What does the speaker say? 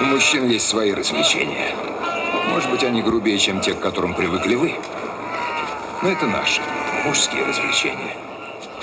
У мужчин есть свои развлечения. Может быть, они грубее, чем те, к которым привыкли вы. Но это наши мужские развлечения.